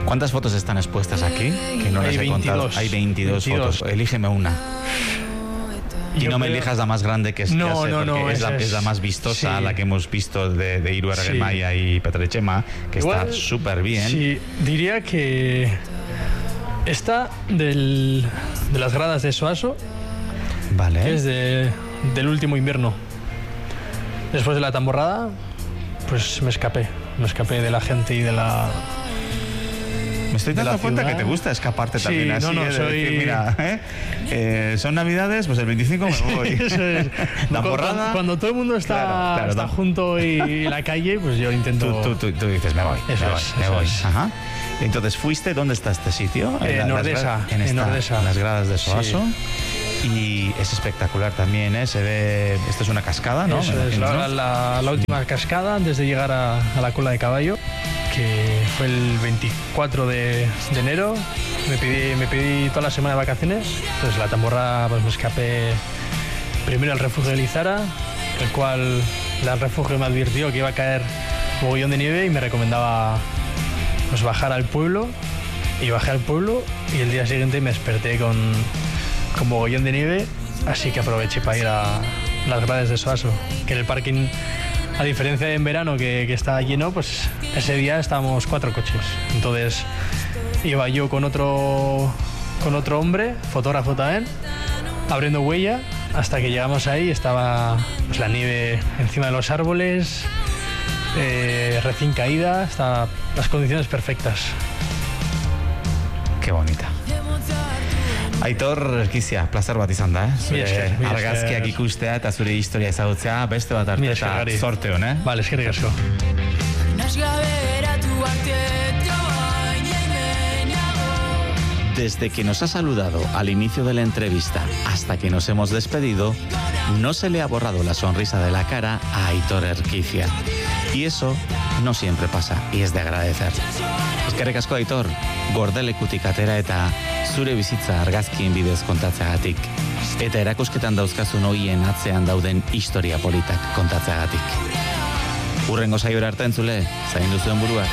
¿Cuántas fotos están expuestas aquí? Que no las he contado. Hay 22 fotos. Elígeme una. Y no me elijas la más grande que es, no, es la más vistosa, sí. La que hemos visto de Iru Ergemaya y Petrechema, que igual, está súper bien. Sí, diría que esta de las gradas de Soaso, vale. Que es del último invierno. Después de la tamborrada, pues me escapé de la gente y de la... Me estoy dando cuenta que te gusta escaparte también, así. Soy... decir, mira, son Navidades, pues el 25 me voy. Eso es. Cuando todo el mundo está junto y la calle, pues yo intento... Tú dices, me voy. Ajá. Entonces, ¿dónde está este sitio? En Ordesa. En las gradas de Soaso. Sí. Y es espectacular también, se ve... Esto es una cascada, ¿no? Eso es la última cascada antes de llegar a la cola de caballo, que fue el 24 de enero. Me pedí toda la semana de vacaciones. Entonces la tamborrada, pues me escapé primero al refugio de Lizara, el cual el refugio me advirtió que iba a caer mogollón de nieve y me recomendaba pues bajar al pueblo. Y bajé al pueblo y el día siguiente me desperté con mogollón de nieve, así que aproveché para ir a las gradas de Soaso, que en el parking, a diferencia de en verano que está lleno, pues ese día estábamos 4 coches. Entonces iba yo con otro hombre, fotógrafo también, abriendo huella, hasta que llegamos ahí, estaba pues la nieve encima de los árboles, recién caída, hasta las condiciones perfectas. Qué bonita. Aitor Erkizia, plazer bat izan da, argazkiak ikustea eta zure historia ezagutzea, beste bat arte eta zorte hon, Vale, eskerrik asko. Desde que nos ha saludado al inicio de la entrevista hasta que nos hemos despedido, no se le ha borrado la sonrisa de la cara a Aitor Erkizia. Y eso no siempre pasa, y es de agradecer. Eskerrik asko, Aitor, gordelekutik atera eta zure bizitza argazkien bidez kontatzeagatik. Eta erakusketan dauzkazun ohien atzean dauden historia politak kontatzeagatik. Hurrengo saiora arte entzule, zaindu zuen buruak.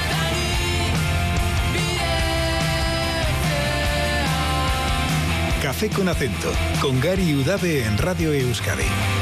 Café con acento, con Gary Udave en Radio Euskadi.